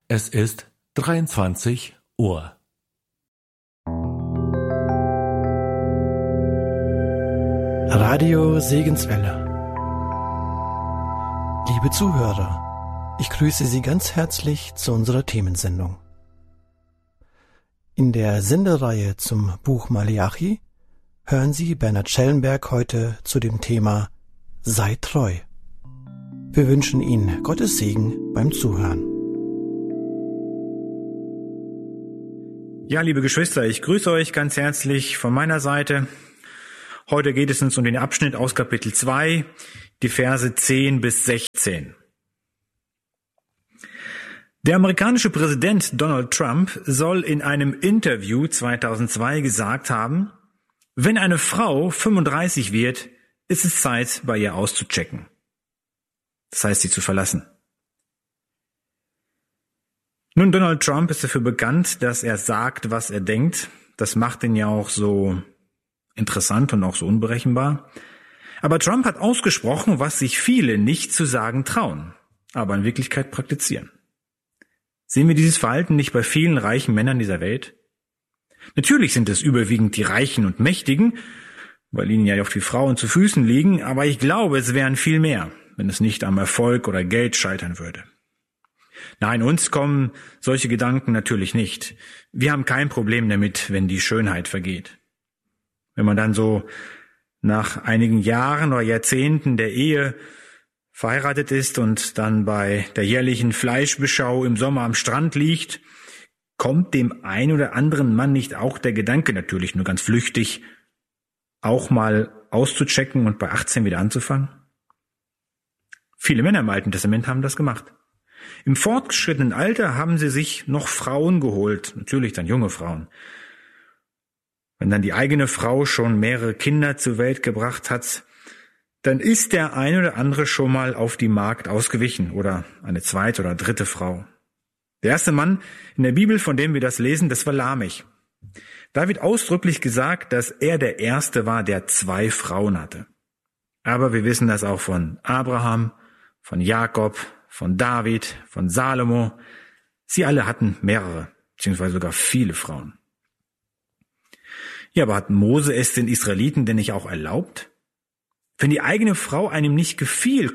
Es ist 23 Uhr. Radio Segenswelle. Liebe Zuhörer, ich grüße Sie ganz herzlich zu unserer Themensendung. In der Sendereihe zum Buch Maleachi hören Sie Bernhard Schellenberg heute zu dem Thema Sei treu. Wir wünschen Ihnen Gottes Segen beim Zuhören. Ja, liebe Geschwister, ich grüße euch ganz herzlich von meiner Seite. Heute geht es uns um den Abschnitt aus Kapitel 2, die Verse 10 bis 16. Der amerikanische Präsident Donald Trump soll in einem Interview 2002 gesagt haben, wenn eine Frau 35 wird, ist es Zeit, bei ihr auszuchecken. Das heißt, sie zu verlassen. Nun, Donald Trump ist dafür bekannt, dass er sagt, was er denkt. Das macht ihn ja auch so interessant und auch so unberechenbar. Aber Trump hat ausgesprochen, was sich viele nicht zu sagen trauen, aber in Wirklichkeit praktizieren. Sehen wir dieses Verhalten nicht bei vielen reichen Männern dieser Welt? Natürlich sind es überwiegend die Reichen und Mächtigen, weil ihnen ja oft die Frauen zu Füßen liegen, aber ich glaube, es wären viel mehr, wenn es nicht am Erfolg oder Geld scheitern würde. Nein, uns kommen solche Gedanken natürlich nicht. Wir haben kein Problem damit, wenn die Schönheit vergeht. Wenn man dann so nach einigen Jahren oder Jahrzehnten der Ehe verheiratet ist und dann bei der jährlichen Fleischbeschau im Sommer am Strand liegt, kommt dem einen oder anderen Mann nicht auch der Gedanke, natürlich nur ganz flüchtig, auch mal auszuchecken und bei 18 wieder anzufangen? Viele Männer im Alten Testament haben das gemacht. Im fortgeschrittenen Alter haben sie sich noch Frauen geholt, natürlich dann junge Frauen. Wenn dann die eigene Frau schon mehrere Kinder zur Welt gebracht hat, dann ist der ein oder andere schon mal auf die Magd ausgewichen oder eine zweite oder dritte Frau. Der erste Mann in der Bibel, von dem wir das lesen, das war Lamech. Da wird ausdrücklich gesagt, dass er der Erste war, der 2 Frauen hatte. Aber wir wissen das auch von Abraham, von Jakob, von David, von Salomo. Sie alle hatten mehrere, beziehungsweise sogar viele Frauen. Ja, aber hat Mose es den Israeliten denn nicht auch erlaubt? Wenn die eigene Frau einem nicht gefiel,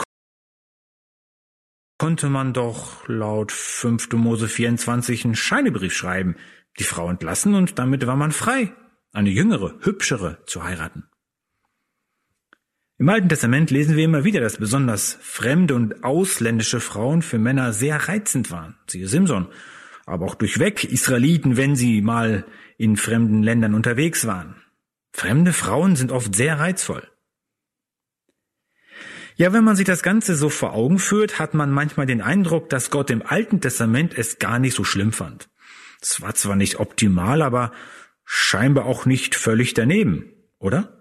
konnte man doch laut 5. Mose 24 einen Scheidebrief schreiben, die Frau entlassen und damit war man frei, eine jüngere, hübschere zu heiraten. Im Alten Testament lesen wir immer wieder, dass besonders fremde und ausländische Frauen für Männer sehr reizend waren. Siehe Simson, aber auch durchweg Israeliten, wenn sie mal in fremden Ländern unterwegs waren. Fremde Frauen sind oft sehr reizvoll. Ja, wenn man sich das Ganze so vor Augen führt, hat man manchmal den Eindruck, dass Gott im Alten Testament es gar nicht so schlimm fand. Es war zwar nicht optimal, aber scheinbar auch nicht völlig daneben, oder?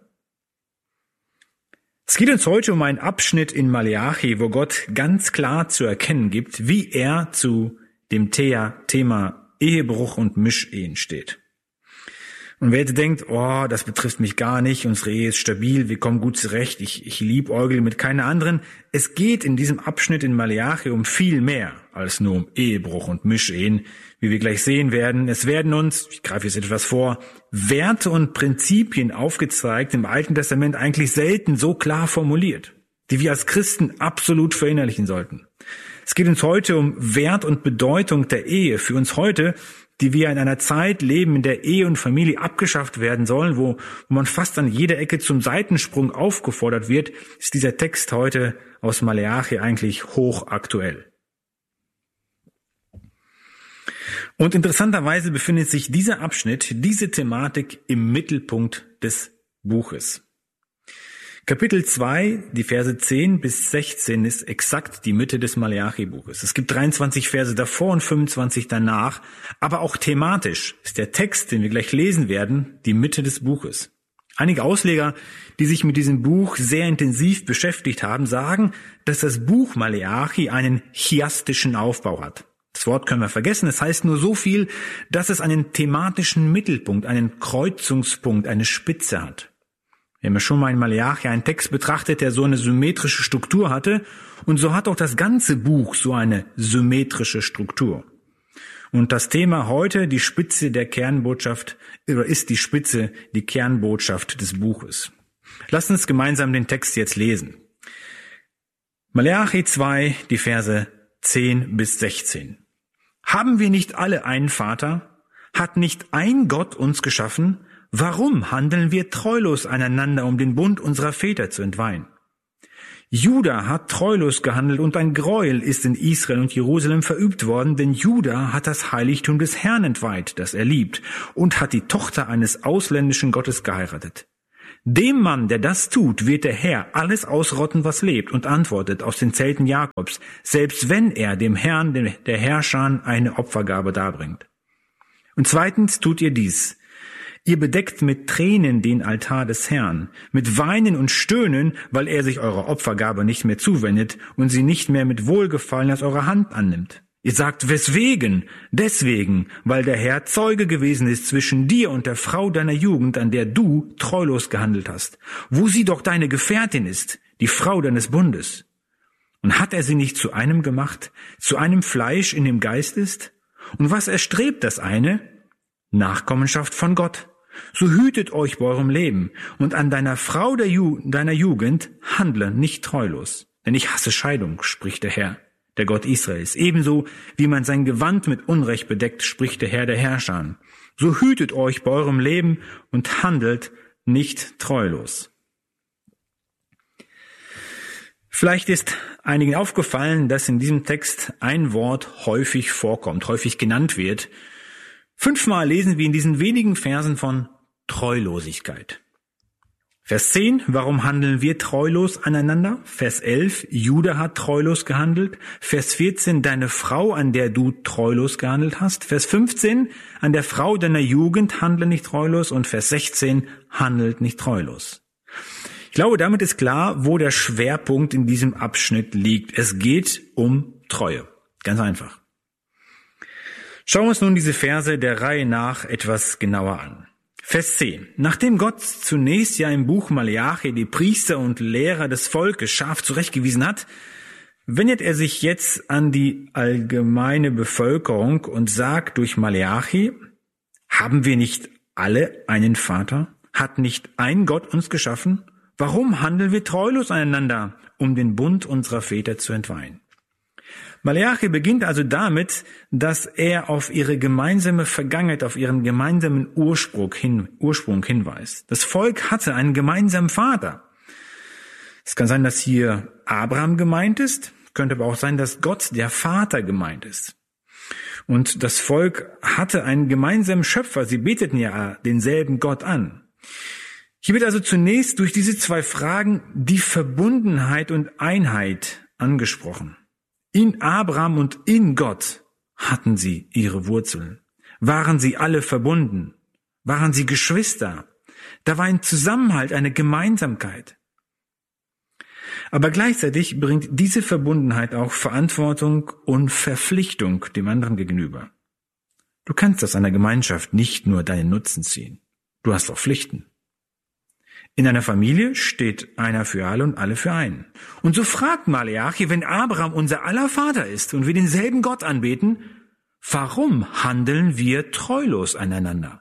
Es geht uns heute um einen Abschnitt in Maleachi, wo Gott ganz klar zu erkennen gibt, wie er zu dem Thema Ehebruch und Mischehen steht. Und wer jetzt denkt, oh, das betrifft mich gar nicht, unsere Ehe ist stabil, wir kommen gut zurecht, ich liebäugle mit keiner anderen. Es geht in diesem Abschnitt in Maleachi um viel mehr als nur um Ehebruch und Mischehen, wie wir gleich sehen werden. Es werden uns, ich greife jetzt etwas vor, Werte und Prinzipien aufgezeigt, im Alten Testament eigentlich selten so klar formuliert, die wir als Christen absolut verinnerlichen sollten. Es geht uns heute um Wert und Bedeutung der Ehe für uns heute, die wir in einer Zeit leben, in der Ehe und Familie abgeschafft werden sollen, wo man fast an jeder Ecke zum Seitensprung aufgefordert wird, ist dieser Text heute aus Maleachi eigentlich hochaktuell. Und interessanterweise befindet sich dieser Abschnitt, diese Thematik im Mittelpunkt des Buches. Kapitel 2, die Verse 10 bis 16 ist exakt die Mitte des Maleachi-Buches. Es gibt 23 Verse davor und 25 danach, aber auch thematisch ist der Text, den wir gleich lesen werden, die Mitte des Buches. Einige Ausleger, die sich mit diesem Buch sehr intensiv beschäftigt haben, sagen, dass das Buch Maleachi einen chiastischen Aufbau hat. Das Wort können wir vergessen, es heißt nur so viel, dass es einen thematischen Mittelpunkt, einen Kreuzungspunkt, eine Spitze hat. Wir haben ja schon mal in Maleachi einen Text betrachtet, der so eine symmetrische Struktur hatte. Und so hat auch das ganze Buch so eine symmetrische Struktur. Und das Thema heute, die Spitze der Kernbotschaft, oder ist die Spitze die Kernbotschaft des Buches. Lasst uns gemeinsam den Text jetzt lesen. Maleachi 2, die Verse 10 bis 16. Haben wir nicht alle einen Vater? Hat nicht ein Gott uns geschaffen? Warum handeln wir treulos einander, um den Bund unserer Väter zu entweihen? Juda hat treulos gehandelt und ein Gräuel ist in Israel und Jerusalem verübt worden, denn Juda hat das Heiligtum des Herrn entweiht, das er liebt, und hat die Tochter eines ausländischen Gottes geheiratet. Dem Mann, der das tut, wird der Herr alles ausrotten, was lebt, und antwortet aus den Zelten Jakobs, selbst wenn er dem Herrn, der Herrscher, eine Opfergabe darbringt. Und zweitens tut ihr dies. Ihr bedeckt mit Tränen den Altar des Herrn, mit Weinen und Stöhnen, weil er sich eurer Opfergabe nicht mehr zuwendet und sie nicht mehr mit Wohlgefallen aus eurer Hand annimmt. Ihr sagt, weswegen? Deswegen, weil der Herr Zeuge gewesen ist zwischen dir und der Frau deiner Jugend, an der du treulos gehandelt hast, wo sie doch deine Gefährtin ist, die Frau deines Bundes. Und hat er sie nicht zu einem gemacht, zu einem Fleisch in dem Geist ist? Und was erstrebt das eine? Nachkommenschaft von Gott. So hütet euch bei eurem Leben und an deiner Frau deiner Jugend handle nicht treulos. Denn ich hasse Scheidung, spricht der Herr, der Gott Israels. Ebenso wie man sein Gewand mit Unrecht bedeckt, spricht der Herr, der Herrscher. So hütet euch bei eurem Leben und handelt nicht treulos. Vielleicht ist einigen aufgefallen, dass in diesem Text ein Wort häufig vorkommt, häufig genannt wird. 5-mal lesen wir in diesen wenigen Versen von Treulosigkeit. Vers 10, warum handeln wir treulos aneinander? Vers 11, Juda hat treulos gehandelt. Vers 14, deine Frau, an der du treulos gehandelt hast. Vers 15, an der Frau deiner Jugend handle nicht treulos. Und Vers 16, handelt nicht treulos. Ich glaube, damit ist klar, wo der Schwerpunkt in diesem Abschnitt liegt. Es geht um Treue. Ganz einfach. Schauen wir uns nun diese Verse der Reihe nach etwas genauer an. Vers 10. Nachdem Gott zunächst ja im Buch Maleachi die Priester und Lehrer des Volkes scharf zurechtgewiesen hat, wendet er sich jetzt an die allgemeine Bevölkerung und sagt durch Maleachi, haben wir nicht alle einen Vater? Hat nicht ein Gott uns geschaffen? Warum handeln wir treulos aneinander, um den Bund unserer Väter zu entweihen? Maleachi beginnt also damit, dass er auf ihre gemeinsame Vergangenheit, auf ihren gemeinsamen Ursprung hinweist. Das Volk hatte einen gemeinsamen Vater. Es kann sein, dass hier Abraham gemeint ist, könnte aber auch sein, dass Gott der Vater gemeint ist. Und das Volk hatte einen gemeinsamen Schöpfer, sie beteten ja denselben Gott an. Hier wird also zunächst durch diese 2 Fragen die Verbundenheit und Einheit angesprochen. In Abraham und in Gott hatten sie ihre Wurzeln. Waren sie alle verbunden? Waren sie Geschwister? Da war ein Zusammenhalt, eine Gemeinsamkeit. Aber gleichzeitig bringt diese Verbundenheit auch Verantwortung und Verpflichtung dem anderen gegenüber. Du kannst aus einer Gemeinschaft nicht nur deinen Nutzen ziehen. Du hast auch Pflichten. In einer Familie steht einer für alle und alle für einen. Und so fragt Maleachi, wenn Abraham unser aller Vater ist und wir denselben Gott anbeten, warum handeln wir treulos aneinander?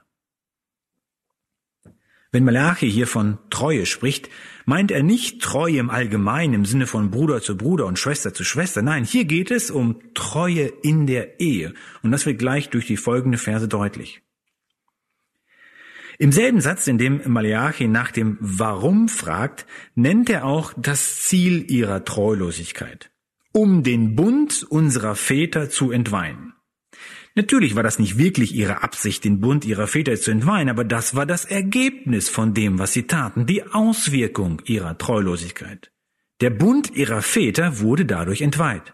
Wenn Maleachi hier von Treue spricht, meint er nicht Treue im Allgemeinen im Sinne von Bruder zu Bruder und Schwester zu Schwester. Nein, hier geht es um Treue in der Ehe. Und das wird gleich durch die folgenden Verse deutlich. Im selben Satz, in dem Maleachi nach dem Warum fragt, nennt er auch das Ziel ihrer Treulosigkeit, um den Bund unserer Väter zu entweihen. Natürlich war das nicht wirklich ihre Absicht, den Bund ihrer Väter zu entweihen, aber das war das Ergebnis von dem, was sie taten, die Auswirkung ihrer Treulosigkeit. Der Bund ihrer Väter wurde dadurch entweiht.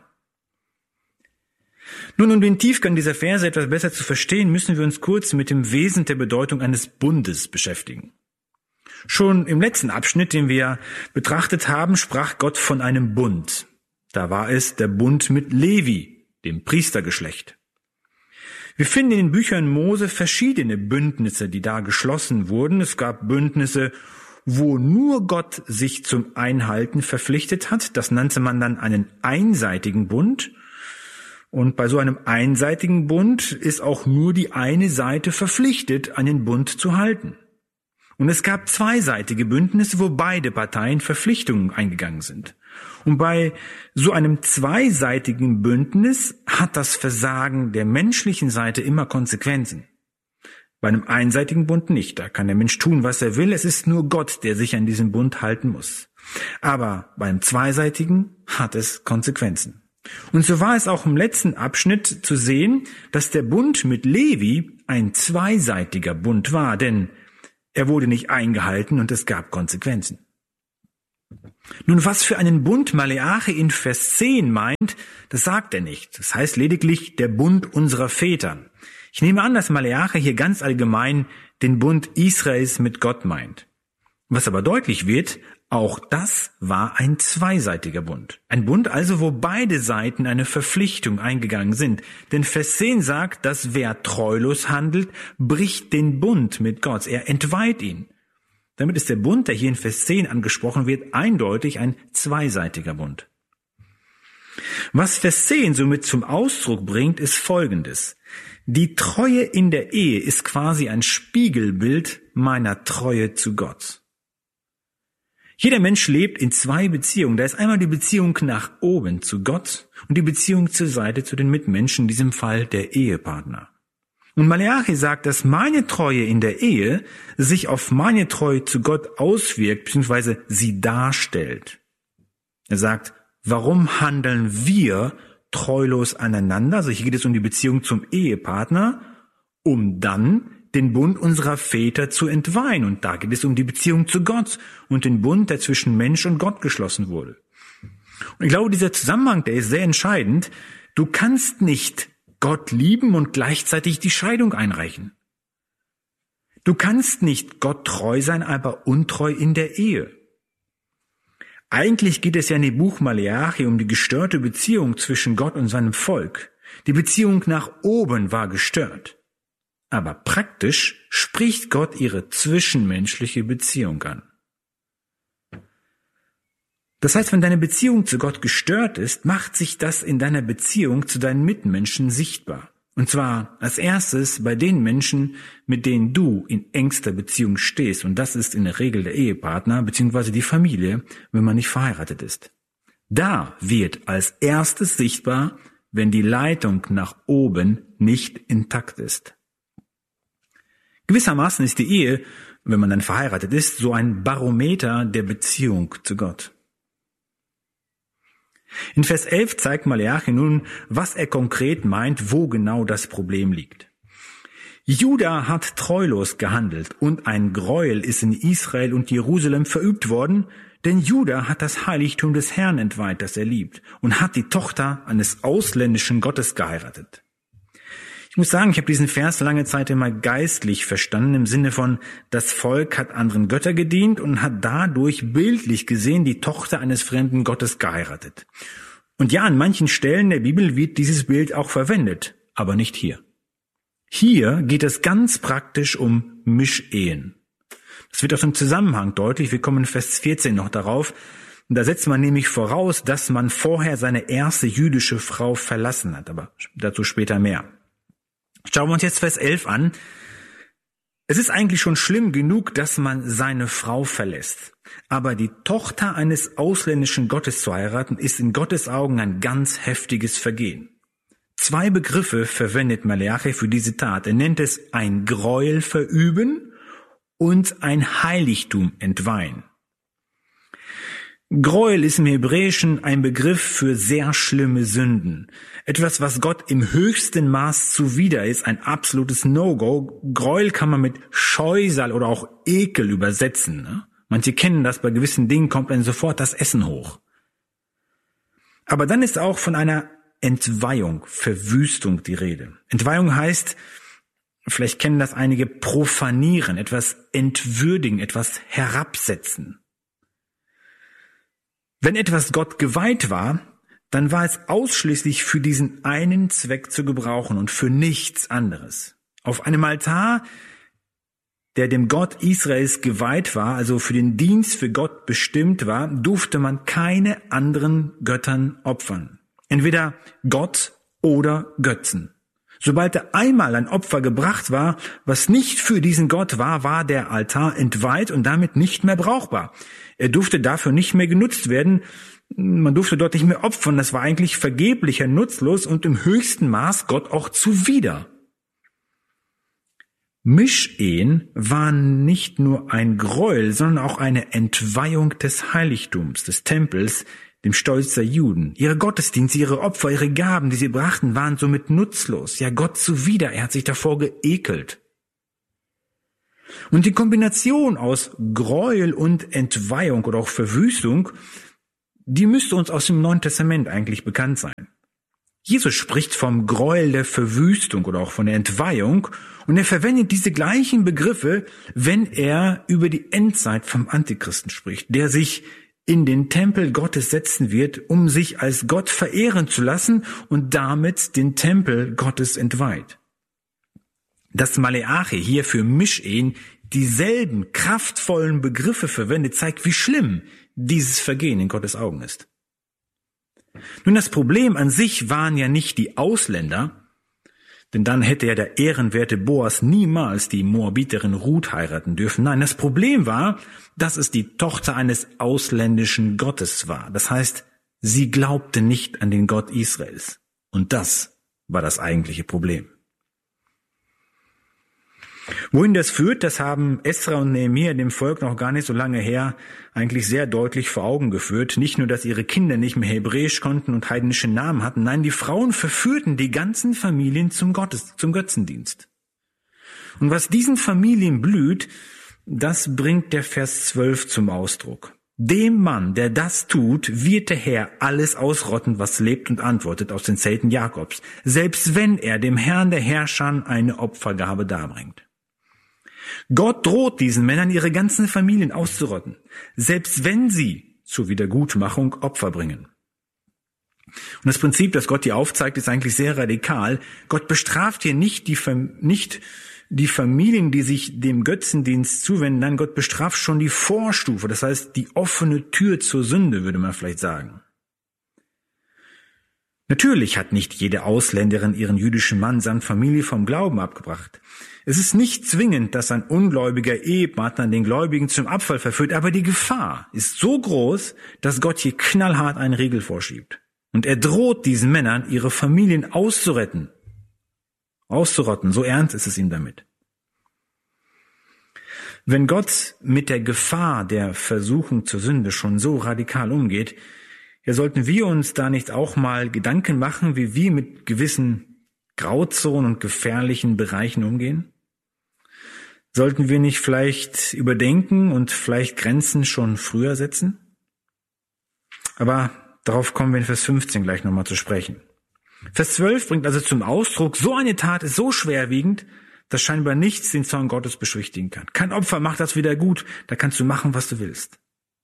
Nun, um den Tiefgang dieser Verse etwas besser zu verstehen, müssen wir uns kurz mit dem Wesen der Bedeutung eines Bundes beschäftigen. Schon im letzten Abschnitt, den wir betrachtet haben, sprach Gott von einem Bund. Da war es der Bund mit Levi, dem Priestergeschlecht. Wir finden in den Büchern Mose verschiedene Bündnisse, die da geschlossen wurden. Es gab Bündnisse, wo nur Gott sich zum Einhalten verpflichtet hat. Das nannte man dann einen einseitigen Bund. Und bei so einem einseitigen Bund ist auch nur die eine Seite verpflichtet, an den Bund zu halten. Und es gab zweiseitige Bündnisse, wo beide Parteien Verpflichtungen eingegangen sind. Und bei so einem zweiseitigen Bündnis hat das Versagen der menschlichen Seite immer Konsequenzen. Bei einem einseitigen Bund nicht. Da kann der Mensch tun, was er will. Es ist nur Gott, der sich an diesem Bund halten muss. Aber beim zweiseitigen hat es Konsequenzen. Und so war es auch im letzten Abschnitt zu sehen, dass der Bund mit Levi ein zweiseitiger Bund war, denn er wurde nicht eingehalten und es gab Konsequenzen. Nun, was für einen Bund Maleachi in Vers 10 meint, das sagt er nicht. Das heißt lediglich der Bund unserer Väter. Ich nehme an, dass Maleachi hier ganz allgemein den Bund Israels mit Gott meint. Was aber deutlich wird, auch das war ein zweiseitiger Bund. Ein Bund also, wo beide Seiten eine Verpflichtung eingegangen sind. Denn Vers 10 sagt, dass wer treulos handelt, bricht den Bund mit Gott. Er entweiht ihn. Damit ist der Bund, der hier in Vers 10 angesprochen wird, eindeutig ein zweiseitiger Bund. Was Vers 10 somit zum Ausdruck bringt, ist Folgendes. Die Treue in der Ehe ist quasi ein Spiegelbild meiner Treue zu Gott. Jeder Mensch lebt in zwei Beziehungen. Da ist einmal die Beziehung nach oben zu Gott und die Beziehung zur Seite zu den Mitmenschen, in diesem Fall der Ehepartner. Und Maleachi sagt, dass meine Treue in der Ehe sich auf meine Treue zu Gott auswirkt, bzw. sie darstellt. Er sagt, warum handeln wir treulos aneinander? Also hier geht es um die Beziehung zum Ehepartner, um dann den Bund unserer Väter zu entweihen. Und da geht es um die Beziehung zu Gott und den Bund, der zwischen Mensch und Gott geschlossen wurde. Und ich glaube, dieser Zusammenhang, der ist sehr entscheidend. Du kannst nicht Gott lieben und gleichzeitig die Scheidung einreichen. Du kannst nicht Gott treu sein, aber untreu in der Ehe. Eigentlich geht es ja in dem Buch Maleachi um die gestörte Beziehung zwischen Gott und seinem Volk. Die Beziehung nach oben war gestört. Aber praktisch spricht Gott ihre zwischenmenschliche Beziehung an. Das heißt, wenn deine Beziehung zu Gott gestört ist, macht sich das in deiner Beziehung zu deinen Mitmenschen sichtbar. Und zwar als erstes bei den Menschen, mit denen du in engster Beziehung stehst. Und das ist in der Regel der Ehepartner bzw. die Familie, wenn man nicht verheiratet ist. Da wird als erstes sichtbar, wenn die Leitung nach oben nicht intakt ist. Gewissermaßen ist die Ehe, wenn man dann verheiratet ist, so ein Barometer der Beziehung zu Gott. In Vers 11 zeigt Maleachi nun, was er konkret meint, wo genau das Problem liegt. Juda hat treulos gehandelt und ein Gräuel ist in Israel und Jerusalem verübt worden, denn Juda hat das Heiligtum des Herrn entweiht, das er liebt, und hat die Tochter eines ausländischen Gottes geheiratet. Ich muss sagen, ich habe diesen Vers lange Zeit immer geistlich verstanden, im Sinne von, das Volk hat anderen Götter gedient und hat dadurch bildlich gesehen die Tochter eines fremden Gottes geheiratet. Und ja, an manchen Stellen der Bibel wird dieses Bild auch verwendet, aber nicht hier. Hier geht es ganz praktisch um Mischehen. Das wird aus dem Zusammenhang deutlich, wir kommen in Vers 14 noch darauf. Da setzt man nämlich voraus, dass man vorher seine erste jüdische Frau verlassen hat, aber dazu später mehr. Schauen wir uns jetzt Vers 11 an. Es ist eigentlich schon schlimm genug, dass man seine Frau verlässt. Aber die Tochter eines ausländischen Gottes zu heiraten, ist in Gottes Augen ein ganz heftiges Vergehen. Zwei Begriffe verwendet Maleachi für diese Tat. Er nennt es ein Gräuel verüben und ein Heiligtum entweihen. Gräuel ist im Hebräischen ein Begriff für sehr schlimme Sünden. Etwas, was Gott im höchsten Maß zuwider ist, ein absolutes No-Go. Gräuel kann man mit Scheusal oder auch Ekel übersetzen. Ne? Manche kennen das, bei gewissen Dingen kommt einem sofort das Essen hoch. Aber dann ist auch von einer Entweihung, Verwüstung die Rede. Entweihung heißt, vielleicht kennen das einige, profanieren, etwas entwürdigen, etwas herabsetzen. Wenn etwas Gott geweiht war, dann war es ausschließlich für diesen einen Zweck zu gebrauchen und für nichts anderes. Auf einem Altar, der dem Gott Israels geweiht war, also für den Dienst für Gott bestimmt war, durfte man keine anderen Göttern opfern. Entweder Gott oder Götzen. Sobald da einmal ein Opfer gebracht war, was nicht für diesen Gott war, war der Altar entweiht und damit nicht mehr brauchbar. Er durfte dafür nicht mehr genutzt werden. Man durfte dort nicht mehr opfern. Das war eigentlich vergeblicher, nutzlos und im höchsten Maß Gott auch zuwider. Mischehen waren nicht nur ein Gräuel, sondern auch eine Entweihung des Heiligtums, des Tempels, dem Stolz der Juden. Ihre Gottesdienste, ihre Opfer, ihre Gaben, die sie brachten, waren somit nutzlos. Ja, Gott zuwider, er hat sich davor geekelt. Und die Kombination aus Gräuel und Entweihung oder auch Verwüstung, die müsste uns aus dem Neuen Testament eigentlich bekannt sein. Jesus spricht vom Gräuel der Verwüstung oder auch von der Entweihung und er verwendet diese gleichen Begriffe, wenn er über die Endzeit vom Antichristen spricht, der sich in den Tempel Gottes setzen wird, um sich als Gott verehren zu lassen und damit den Tempel Gottes entweiht. Dass Maleachi hier für Mischehen dieselben kraftvollen Begriffe verwendet, zeigt, wie schlimm dieses Vergehen in Gottes Augen ist. Nun, das Problem an sich waren ja nicht die Ausländer, denn dann hätte ja der ehrenwerte Boas niemals die Moabiterin Ruth heiraten dürfen. Nein, das Problem war, dass es die Tochter eines ausländischen Gottes war. Das heißt, sie glaubte nicht an den Gott Israels. Und das war das eigentliche Problem. Wohin das führt, das haben Esra und Nehemia dem Volk noch gar nicht so lange her eigentlich sehr deutlich vor Augen geführt. Nicht nur, dass ihre Kinder nicht mehr Hebräisch konnten und heidnische Namen hatten, nein, die Frauen verführten die ganzen Familien zum Götzendienst. Und was diesen Familien blüht, das bringt der Vers 12 zum Ausdruck. Dem Mann, der das tut, wird der Herr alles ausrotten, was lebt und antwortet aus den Zelten Jakobs, selbst wenn er dem Herrn der Herrscher eine Opfergabe darbringt. Gott droht diesen Männern, ihre ganzen Familien auszurotten, selbst wenn sie zur Wiedergutmachung Opfer bringen. Und das Prinzip, das Gott hier aufzeigt, ist eigentlich sehr radikal. Gott bestraft hier nicht die Familien, die sich dem Götzendienst zuwenden, nein, Gott bestraft schon die Vorstufe, das heißt die offene Tür zur Sünde, würde man vielleicht sagen. Natürlich hat nicht jede Ausländerin ihren jüdischen Mann samt Familie vom Glauben abgebracht. Es ist nicht zwingend, dass ein ungläubiger Ehepartner den Gläubigen zum Abfall verführt, aber die Gefahr ist so groß, dass Gott hier knallhart einen Riegel vorschiebt. Und er droht diesen Männern, ihre Familien auszurotten, so ernst ist es ihm damit. Wenn Gott mit der Gefahr der Versuchung zur Sünde schon so radikal umgeht, ja, sollten wir uns da nicht auch mal Gedanken machen, wie wir mit gewissen Grauzonen und gefährlichen Bereichen umgehen? Sollten wir nicht vielleicht überdenken und vielleicht Grenzen schon früher setzen? Aber darauf kommen wir in Vers 15 gleich nochmal zu sprechen. Vers 12 bringt also zum Ausdruck, so eine Tat ist so schwerwiegend, dass scheinbar nichts den Zorn Gottes beschwichtigen kann. Kein Opfer macht das wieder gut, da kannst du machen, was du willst.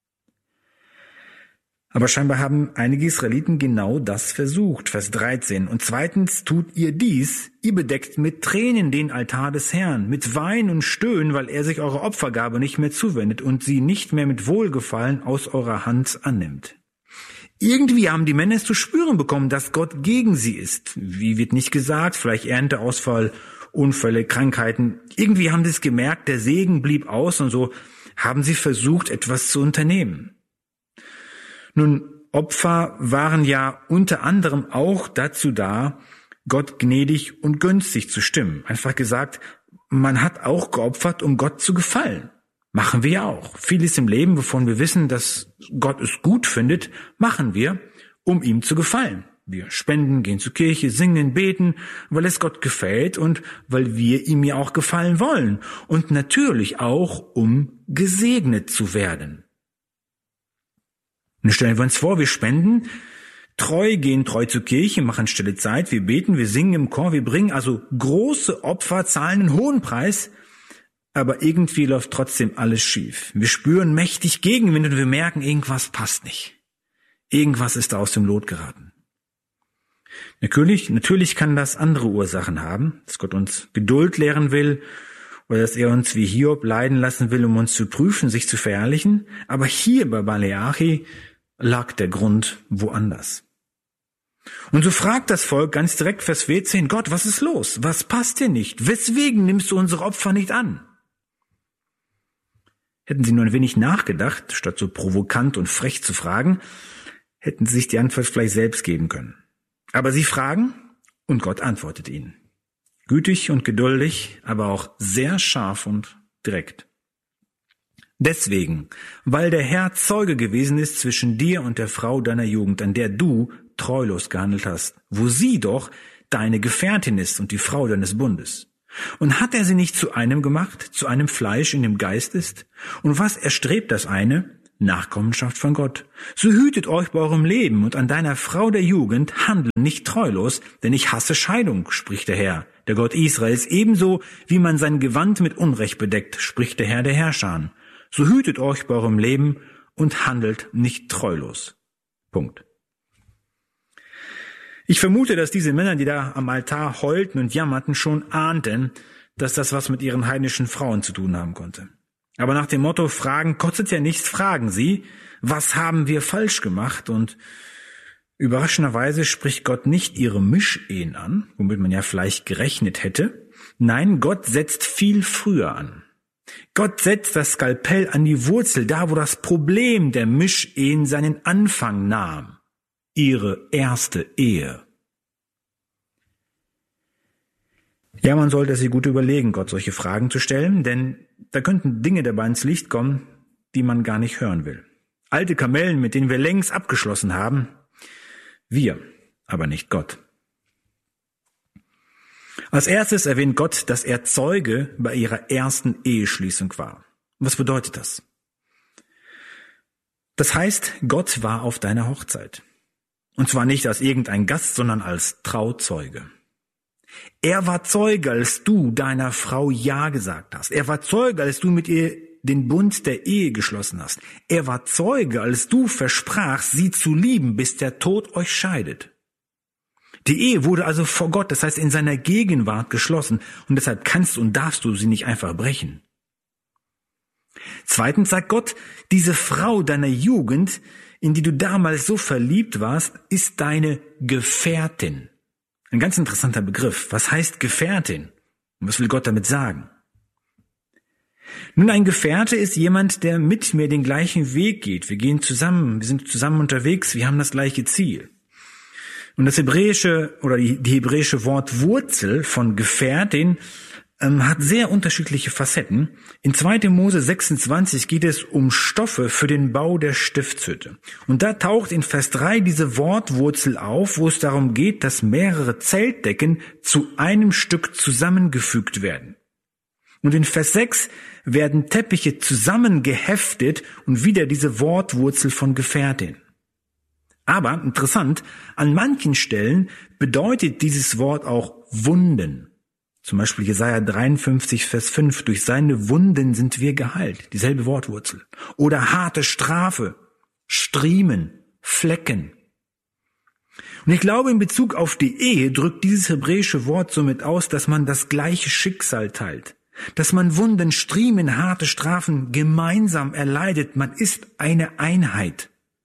Aber scheinbar haben einige Israeliten genau das versucht. Vers 13. Und zweitens tut ihr dies, ihr bedeckt mit Tränen den Altar des Herrn, mit Wein und Stöhnen, weil er sich eure Opfergabe nicht mehr zuwendet und sie nicht mehr mit Wohlgefallen aus eurer Hand annimmt. Irgendwie haben die Männer es zu spüren bekommen, dass Gott gegen sie ist. Wie wird nicht gesagt, vielleicht Ernteausfall, Unfälle, Krankheiten. Irgendwie haben sie es gemerkt, der Segen blieb aus und so haben sie versucht, etwas zu unternehmen. Nun, Opfer waren ja unter anderem auch dazu da, Gott gnädig und günstig zu stimmen. Einfach gesagt, man hat auch geopfert, um Gott zu gefallen. Machen wir ja auch. Vieles im Leben, wovon wir wissen, dass Gott es gut findet, machen wir, um ihm zu gefallen. Wir spenden, gehen zur Kirche, singen, beten, weil es Gott gefällt und weil wir ihm ja auch gefallen wollen. Und natürlich auch, um gesegnet zu werden. Nun stellen wir uns vor, wir spenden treu, gehen treu zur Kirche, machen stille Zeit, wir beten, wir singen im Chor, wir bringen also große Opfer, zahlen einen hohen Preis, aber irgendwie läuft trotzdem alles schief. Wir spüren mächtig Gegenwind und wir merken, irgendwas passt nicht. Irgendwas ist da aus dem Lot geraten. Natürlich kann das andere Ursachen haben, dass Gott uns Geduld lehren will oder dass er uns wie Hiob leiden lassen will, um uns zu prüfen, sich zu verherrlichen. Aber hier bei Maleachi lag der Grund woanders. Und so fragt das Volk ganz direkt, Vers 14, Gott, was ist los? Was passt dir nicht? Weswegen nimmst du unsere Opfer nicht an? Hätten sie nur ein wenig nachgedacht, statt so provokant und frech zu fragen, hätten sie sich die Antwort vielleicht selbst geben können. Aber sie fragen und Gott antwortet ihnen. Gütig und geduldig, aber auch sehr scharf und direkt. Deswegen, weil der Herr Zeuge gewesen ist zwischen dir und der Frau deiner Jugend, an der du treulos gehandelt hast, wo sie doch deine Gefährtin ist und die Frau deines Bundes. Und hat er sie nicht zu einem gemacht, zu einem Fleisch in dem Geist ist? Und was erstrebt das eine? Nachkommenschaft von Gott. So hütet euch bei eurem Leben und an deiner Frau der Jugend handelt nicht treulos, denn ich hasse Scheidung, spricht der Herr, der Gott Israels, ebenso wie man sein Gewand mit Unrecht bedeckt, spricht der Herr der Herrscher. So hütet euch bei eurem Leben und handelt nicht treulos. Punkt. Ich vermute, dass diese Männer, die da am Altar heulten und jammerten, schon ahnten, dass das was mit ihren heidnischen Frauen zu tun haben konnte. Aber nach dem Motto, Fragen kostet ja nichts, fragen sie, was haben wir falsch gemacht? Und überraschenderweise spricht Gott nicht ihre Mischehen an, womit man ja vielleicht gerechnet hätte. Nein, Gott setzt viel früher an. Gott setzt das Skalpell an die Wurzel, da wo das Problem der Mischehen seinen Anfang nahm. Ihre erste Ehe. Ja, man sollte sich gut überlegen, Gott solche Fragen zu stellen, denn da könnten Dinge dabei ins Licht kommen, die man gar nicht hören will. Alte Kamellen, mit denen wir längst abgeschlossen haben, wir, aber nicht Gott. Als erstes erwähnt Gott, dass er Zeuge bei ihrer ersten Eheschließung war. Was bedeutet das? Das heißt, Gott war auf deiner Hochzeit. Und zwar nicht als irgendein Gast, sondern als Trauzeuge. Er war Zeuge, als du deiner Frau Ja gesagt hast. Er war Zeuge, als du mit ihr den Bund der Ehe geschlossen hast. Er war Zeuge, als du versprachst, sie zu lieben, bis der Tod euch scheidet. Die Ehe wurde also vor Gott, das heißt in seiner Gegenwart geschlossen. Und deshalb kannst und darfst du sie nicht einfach brechen. Zweitens sagt Gott, diese Frau deiner Jugend, in die du damals so verliebt warst, ist deine Gefährtin. Ein ganz interessanter Begriff. Was heißt Gefährtin? Und was will Gott damit sagen? Nun, ein Gefährte ist jemand, der mit mir den gleichen Weg geht. Wir gehen zusammen, wir sind zusammen unterwegs, wir haben das gleiche Ziel. Und das hebräische oder die hebräische Wortwurzel von Gefährtin hat sehr unterschiedliche Facetten. In 2. Mose 26 geht es um Stoffe für den Bau der Stiftshütte. Und da taucht in Vers 3 diese Wortwurzel auf, wo es darum geht, dass mehrere Zeltdecken zu einem Stück zusammengefügt werden. Und in Vers 6 werden Teppiche zusammengeheftet und wieder diese Wortwurzel von Gefährtin. Aber, interessant, an manchen Stellen bedeutet dieses Wort auch Wunden. Zum Beispiel Jesaja 53, Vers 5, durch seine Wunden sind wir geheilt. Dieselbe Wortwurzel. Oder harte Strafe, Striemen, Flecken. Und ich glaube, in Bezug auf die Ehe drückt dieses hebräische Wort somit aus, dass man das gleiche Schicksal teilt. Dass man Wunden, Striemen, harte Strafen gemeinsam erleidet. Man ist eine Einheit.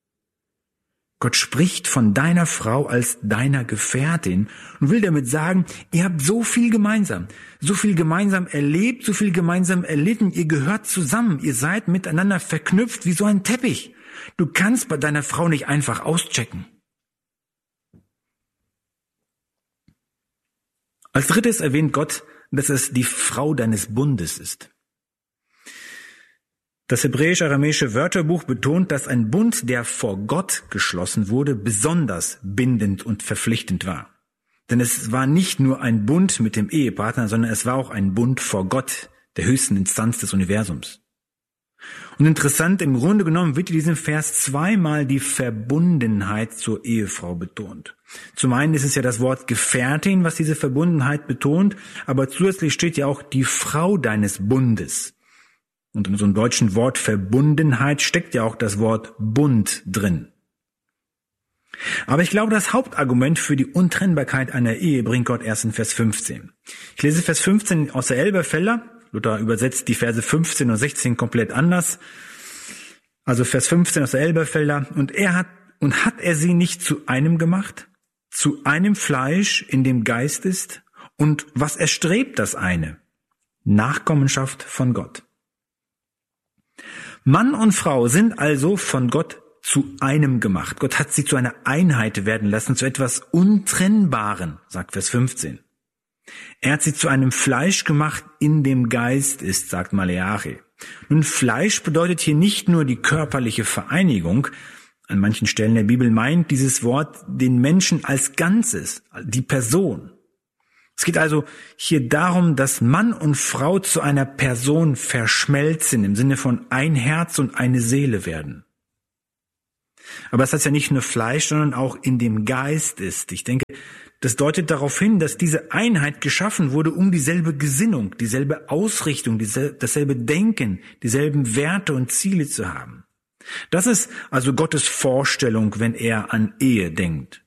Gott spricht von deiner Frau als deiner Gefährtin und will damit sagen, ihr habt so viel gemeinsam erlebt, so viel gemeinsam erlitten, ihr gehört zusammen, ihr seid miteinander verknüpft wie so ein Teppich. Du kannst bei deiner Frau nicht einfach auschecken. Als drittes erwähnt Gott, dass es die Frau deines Bundes ist. Das hebräisch-aramäische Wörterbuch betont, dass ein Bund, der vor Gott geschlossen wurde, besonders bindend und verpflichtend war. Denn es war nicht nur ein Bund mit dem Ehepartner, sondern es war auch ein Bund vor Gott, der höchsten Instanz des Universums. Und interessant, im Grunde genommen wird in diesem Vers zweimal die Verbundenheit zur Ehefrau betont. Zum einen ist es ja das Wort Gefährtin, was diese Verbundenheit betont, aber zusätzlich steht ja auch die Frau deines Bundes. Und in so einem deutschen Wort Verbundenheit steckt ja auch das Wort Bund drin. Aber ich glaube, das Hauptargument für die Untrennbarkeit einer Ehe bringt Gott erst in Vers 15. Ich lese Vers 15 aus der Elberfelder. Luther übersetzt die Verse 15 und 16 komplett anders. Also Vers 15 aus der Elberfelder. Und hat er sie nicht zu einem gemacht? zu einem Fleisch in dem Geist ist. Und was erstrebt das eine? Nachkommenschaft von Gott. Mann und Frau sind also von Gott zu einem gemacht. Gott hat sie zu einer Einheit werden lassen, zu etwas Untrennbaren, sagt Vers 15. Er hat sie zu einem Fleisch gemacht, in dem Geist ist, sagt Maleachi. Nun, Fleisch bedeutet hier nicht nur die körperliche Vereinigung. An manchen Stellen der Bibel meint dieses Wort den Menschen als Ganzes, die Person. Es geht also hier darum, dass Mann und Frau zu einer Person verschmelzen, im Sinne von ein Herz und eine Seele werden. Aber es heißt ja nicht nur Fleisch, sondern auch in dem Geist ist. Ich denke, das deutet darauf hin, dass diese Einheit geschaffen wurde, um dieselbe Gesinnung, dieselbe Ausrichtung, dasselbe Denken, dieselben Werte und Ziele zu haben. Das ist also Gottes Vorstellung, wenn er an Ehe denkt.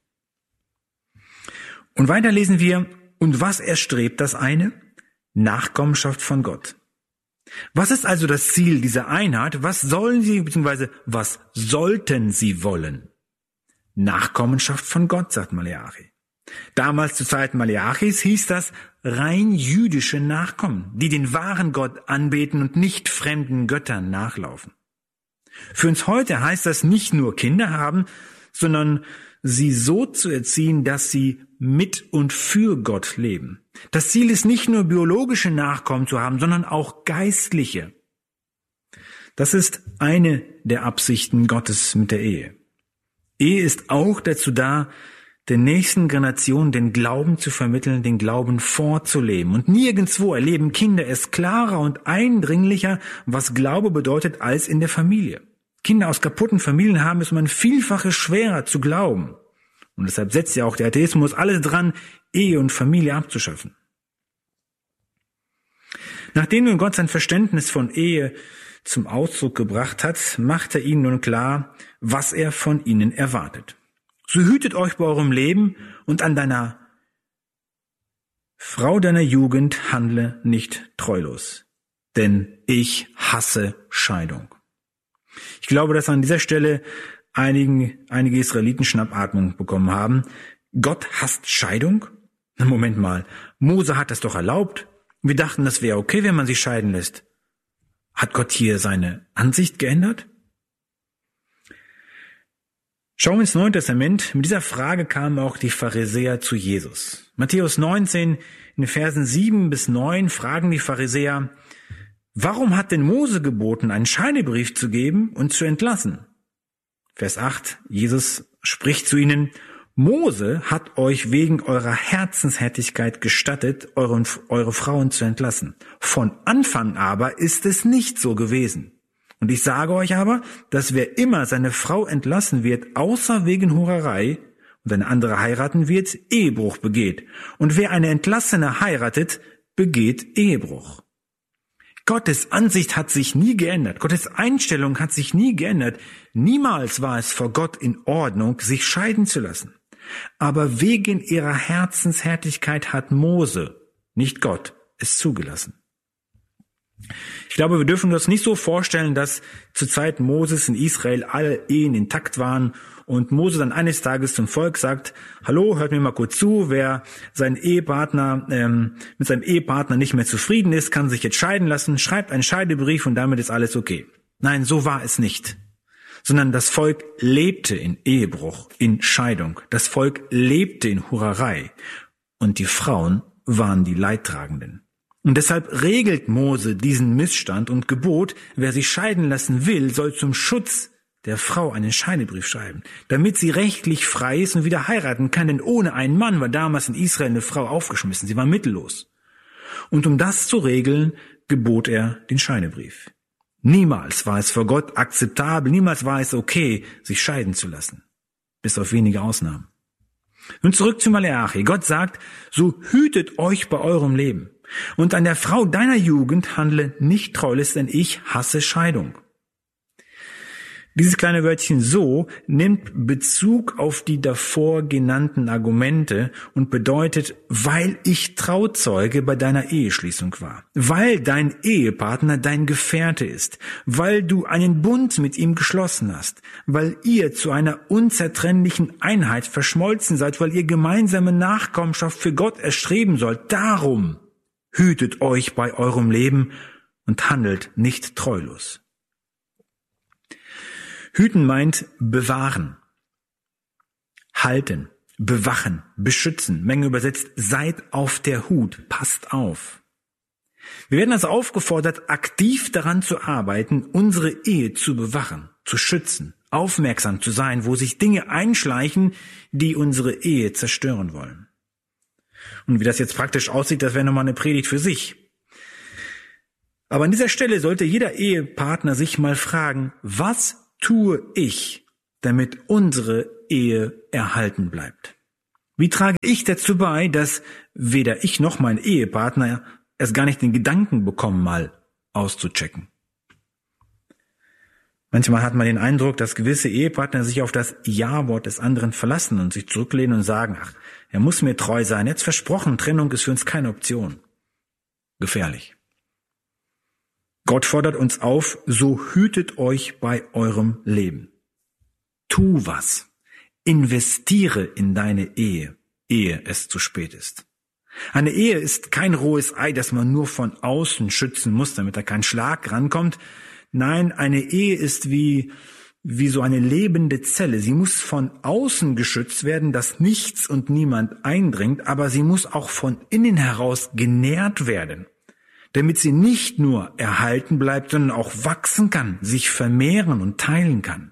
Und weiter lesen wir, und was erstrebt das eine? Nachkommenschaft von Gott. Was ist also das Ziel dieser Einheit? Was sollen sie, beziehungsweise was sollten sie wollen? Nachkommenschaft von Gott, sagt Maleachi. Damals zu Zeiten Maleachis hieß das rein jüdische Nachkommen, die den wahren Gott anbeten und nicht fremden Göttern nachlaufen. Für uns heute heißt das nicht nur Kinder haben, sondern sie so zu erziehen, dass sie mit und für Gott leben. Das Ziel ist nicht nur biologische Nachkommen zu haben, sondern auch geistliche. Das ist eine der Absichten Gottes mit der Ehe. Ehe ist auch dazu da, der nächsten Generation den Glauben zu vermitteln, den Glauben vorzuleben. Und nirgendwo erleben Kinder es klarer und eindringlicher, was Glaube bedeutet, als in der Familie. Kinder aus kaputten Familien haben es um ein Vielfaches schwerer zu glauben. Und deshalb setzt ja auch der Atheismus alles dran, Ehe und Familie abzuschaffen. Nachdem nun Gott sein Verständnis von Ehe zum Ausdruck gebracht hat, macht er ihnen nun klar, was er von ihnen erwartet. So hütet euch bei eurem Leben und an deiner Frau deiner Jugend handle nicht treulos, denn ich hasse Scheidung. Ich glaube, dass an dieser Stelle einige Israeliten Schnappatmung bekommen haben. Gott hasst Scheidung? Moment mal, Mose hat das doch erlaubt. Wir dachten, das wäre okay, wenn man sich scheiden lässt. Hat Gott hier seine Ansicht geändert? Schauen wir ins Neue Testament. Mit dieser Frage kamen auch die Pharisäer zu Jesus. Matthäus 19, in den Versen 7 bis 9 fragen die Pharisäer, warum hat denn Mose geboten, einen Scheidebrief zu geben und zu entlassen? Vers 8, Jesus spricht zu ihnen, Mose hat euch wegen eurer Herzenshärtigkeit gestattet, eure Frauen zu entlassen. Von Anfang aber ist es nicht so gewesen. Und ich sage euch aber, dass wer immer seine Frau entlassen wird, außer wegen Hurerei, und eine andere heiraten wird, Ehebruch begeht. Und wer eine Entlassene heiratet, begeht Ehebruch. Gottes Ansicht hat sich nie geändert. Gottes Einstellung hat sich nie geändert. Niemals war es vor Gott in Ordnung, sich scheiden zu lassen. Aber wegen ihrer Herzenshärtigkeit hat Mose, nicht Gott, es zugelassen. Ich glaube, wir dürfen uns nicht so vorstellen, dass zur Zeit Moses in Israel alle Ehen intakt waren und Mose dann eines Tages zum Volk sagt, hallo, hört mir mal kurz zu, wer mit seinem Ehepartner nicht mehr zufrieden ist, kann sich jetzt scheiden lassen, schreibt einen Scheidebrief und damit ist alles okay. Nein, so war es nicht. Sondern das Volk lebte in Ehebruch, in Scheidung. Das Volk lebte in Hurerei und die Frauen waren die Leidtragenden. Und deshalb regelt Mose diesen Missstand und gebot, wer sich scheiden lassen will, soll zum Schutz der Frau einen Scheidebrief schreiben, damit sie rechtlich frei ist und wieder heiraten kann, denn ohne einen Mann war damals in Israel eine Frau aufgeschmissen, sie war mittellos. Und um das zu regeln, gebot er den Scheidebrief. Niemals war es vor Gott akzeptabel, niemals war es okay, sich scheiden zu lassen, bis auf wenige Ausnahmen. Nun zurück zu Maleachi. Gott sagt, so hütet euch bei eurem Leben. Und an der Frau deiner Jugend handle nicht treulos, denn ich hasse Scheidung. Dieses kleine Wörtchen so nimmt Bezug auf die davor genannten Argumente und bedeutet, weil ich Trauzeuge bei deiner Eheschließung war, weil dein Ehepartner dein Gefährte ist, weil du einen Bund mit ihm geschlossen hast, weil ihr zu einer unzertrennlichen Einheit verschmolzen seid, weil ihr gemeinsame Nachkommenschaft für Gott erstreben sollt. Darum hütet euch bei eurem Leben und handelt nicht treulos. Hüten meint bewahren, halten, bewachen, beschützen. Menge übersetzt, seid auf der Hut, passt auf. Wir werden also aufgefordert, aktiv daran zu arbeiten, unsere Ehe zu bewachen, zu schützen, aufmerksam zu sein, wo sich Dinge einschleichen, die unsere Ehe zerstören wollen. Und wie das jetzt praktisch aussieht, das wäre nochmal eine Predigt für sich. Aber an dieser Stelle sollte jeder Ehepartner sich mal fragen, was tue ich, damit unsere Ehe erhalten bleibt? Wie trage ich dazu bei, dass weder ich noch mein Ehepartner erst gar nicht den Gedanken bekommen, mal auszuchecken? Manchmal hat man den Eindruck, dass gewisse Ehepartner sich auf das Ja-Wort des anderen verlassen und sich zurücklehnen und sagen, ach, er muss mir treu sein, jetzt versprochen, Trennung ist für uns keine Option. Gefährlich. Gott fordert uns auf, so hütet euch bei eurem Leben. Tu was. Investiere in deine Ehe, ehe es zu spät ist. Eine Ehe ist kein rohes Ei, das man nur von außen schützen muss, damit da kein Schlag rankommt. Nein, eine Ehe ist wie so eine lebende Zelle. Sie muss von außen geschützt werden, dass nichts und niemand eindringt, aber sie muss auch von innen heraus genährt werden, damit sie nicht nur erhalten bleibt, sondern auch wachsen kann, sich vermehren und teilen kann.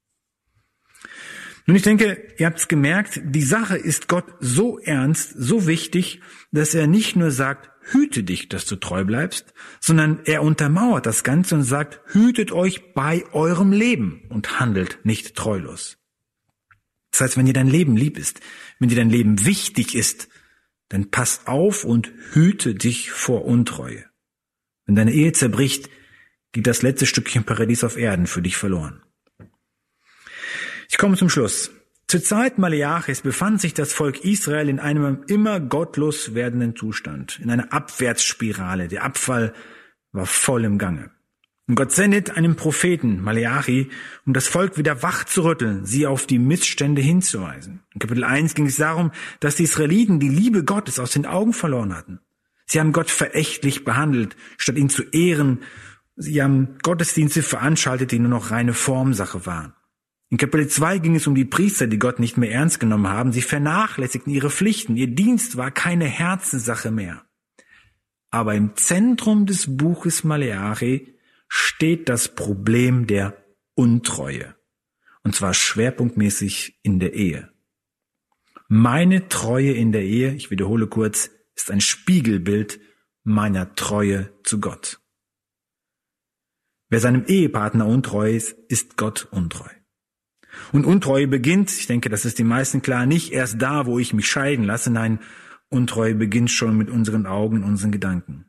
Nun, ich denke, ihr habt es gemerkt, die Sache ist Gott so ernst, so wichtig, dass er nicht nur sagt, hüte dich, dass du treu bleibst, sondern er untermauert das Ganze und sagt, hütet euch bei eurem Leben und handelt nicht treulos. Das heißt, wenn dir dein Leben lieb ist, wenn dir dein Leben wichtig ist, dann pass auf und hüte dich vor Untreue. Wenn deine Ehe zerbricht, geht das letzte Stückchen Paradies auf Erden für dich verloren. Ich komme zum Schluss. Zur Zeit Maleachis befand sich das Volk Israel in einem immer gottlos werdenden Zustand, in einer Abwärtsspirale. Der Abfall war voll im Gange. Und Gott sendet einen Propheten, Maleachi, um das Volk wieder wach zu rütteln, sie auf die Missstände hinzuweisen. In Kapitel 1 ging es darum, dass die Israeliten die Liebe Gottes aus den Augen verloren hatten. Sie haben Gott verächtlich behandelt, statt ihn zu ehren. Sie haben Gottesdienste veranstaltet, die nur noch reine Formsache waren. In Kapitel 2 ging es um die Priester, die Gott nicht mehr ernst genommen haben. Sie vernachlässigten ihre Pflichten. Ihr Dienst war keine Herzenssache mehr. Aber im Zentrum des Buches Maleachi steht das Problem der Untreue. Und zwar schwerpunktmäßig in der Ehe. Meine Treue in der Ehe, ich wiederhole kurz, ist ein Spiegelbild meiner Treue zu Gott. Wer seinem Ehepartner untreu ist, ist Gott untreu. Und Untreue beginnt, ich denke, das ist den meisten klar, nicht erst da, wo ich mich scheiden lasse. Nein, Untreue beginnt schon mit unseren Augen, unseren Gedanken.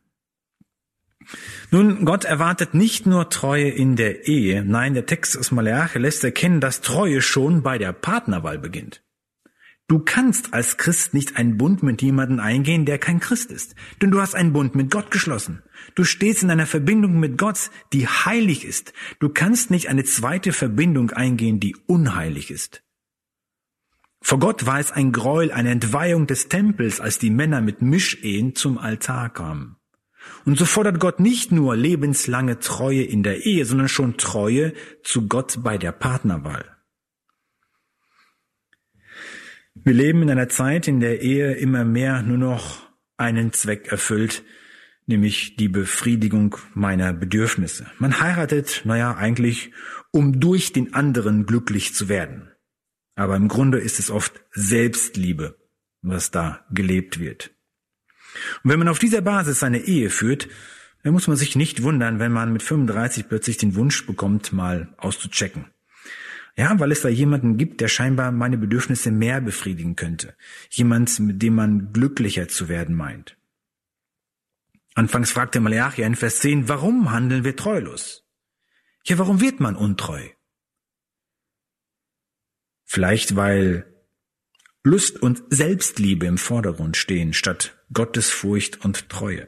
Nun, Gott erwartet nicht nur Treue in der Ehe. Nein, der Text aus Maleachi lässt erkennen, dass Treue schon bei der Partnerwahl beginnt. Du kannst als Christ nicht einen Bund mit jemandem eingehen, der kein Christ ist. Denn du hast einen Bund mit Gott geschlossen. Du stehst in einer Verbindung mit Gott, die heilig ist. Du kannst nicht eine zweite Verbindung eingehen, die unheilig ist. Vor Gott war es ein Gräuel, eine Entweihung des Tempels, als die Männer mit Mischehen zum Altar kamen. Und so fordert Gott nicht nur lebenslange Treue in der Ehe, sondern schon Treue zu Gott bei der Partnerwahl. Wir leben in einer Zeit, in der Ehe immer mehr nur noch einen Zweck erfüllt, nämlich die Befriedigung meiner Bedürfnisse. Man heiratet, eigentlich, um durch den anderen glücklich zu werden. Aber im Grunde ist es oft Selbstliebe, was da gelebt wird. Und wenn man auf dieser Basis seine Ehe führt, dann muss man sich nicht wundern, wenn man mit 35 plötzlich den Wunsch bekommt, mal auszuchecken. Ja, weil es da jemanden gibt, der scheinbar meine Bedürfnisse mehr befriedigen könnte. Jemand, mit dem man glücklicher zu werden meint. Anfangs fragte Maleachi in Vers 10, warum handeln wir treulos? Ja, warum wird man untreu? Vielleicht weil Lust und Selbstliebe im Vordergrund stehen, statt Gottesfurcht und Treue.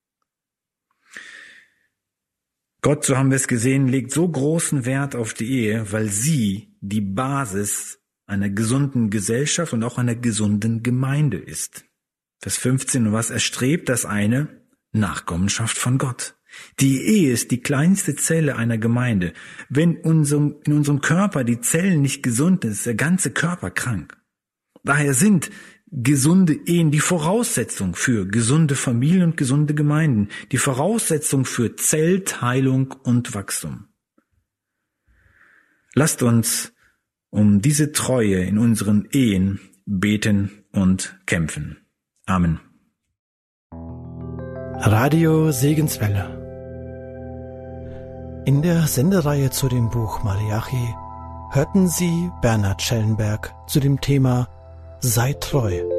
Gott, so haben wir es gesehen, legt so großen Wert auf die Ehe, weil sie die Basis einer gesunden Gesellschaft und auch einer gesunden Gemeinde ist. Vers 15, und was erstrebt das eine? Nachkommenschaft von Gott. Die Ehe ist die kleinste Zelle einer Gemeinde. Wenn in unserem Körper die Zellen nicht gesund sind, ist der ganze Körper krank. Daher sind gesunde Ehen die Voraussetzung für gesunde Familien und gesunde Gemeinden, die Voraussetzung für Zellteilung und Wachstum. Lasst uns um diese Treue in unseren Ehen beten und kämpfen. Amen. Radio Segenswelle. In der Sendereihe zu dem Buch Maleachi hörten Sie Bernhard Schellenberg zu dem Thema Sei treu.